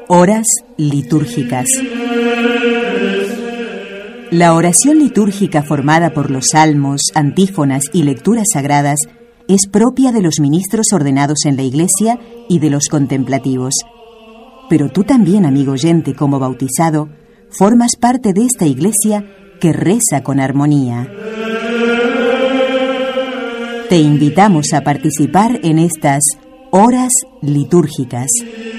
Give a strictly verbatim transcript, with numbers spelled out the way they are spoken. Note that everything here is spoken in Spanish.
Horas litúrgicas. La oración litúrgica formada por los salmos, antífonas y lecturas sagradas es propia de los ministros ordenados en la Iglesia y de los contemplativos. Pero tú también, amigo oyente, como bautizado, formas parte de esta Iglesia que reza con armonía. Te invitamos a participar en estas horas litúrgicas.